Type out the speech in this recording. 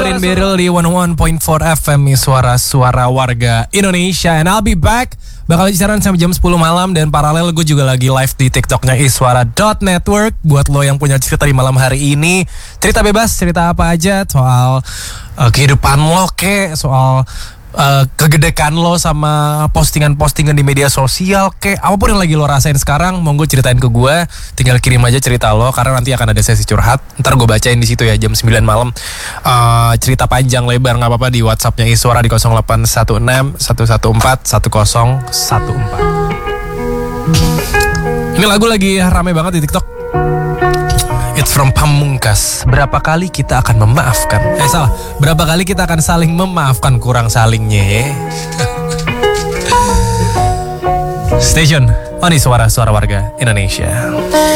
dengerin Beryl di 101.4 FM, suara-suara warga Indonesia. And I'll be back. Bakal siaran sampai jam 10 malam. Dan paralel gue juga lagi live di TikToknya iswara.network. Buat lo yang punya cerita di malam hari ini, cerita bebas, cerita apa aja. Soal kehidupan lo kek, soal kegedekan lo sama postingan-postingan di media sosial kek, apapun yang lagi lo rasain sekarang, monggo ceritain ke gue. Tinggal kirim aja cerita lo, karena nanti akan ada sesi curhat. Ntar gue bacain di situ ya jam 9 malam. Cerita panjang lebar nggak apa-apa di WhatsAppnya Iswara di 0816 114 1014. Ini lagu lagi rame banget di TikTok. It's from Pamungkas. Berapa kali kita akan memaafkan? Salah. Berapa kali kita akan saling memaafkan? Kurang salingnya ya. Station. Oh, ini suara-suara warga Indonesia.